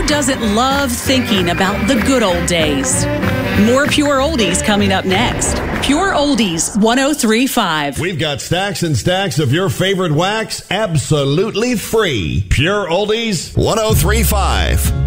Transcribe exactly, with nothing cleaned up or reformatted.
Who doesn't love thinking about the good old days? More Pure Oldies coming up next. Pure Oldies one oh three point five. We've got stacks and stacks of your favorite wax absolutely free. Pure Oldies one oh three point five.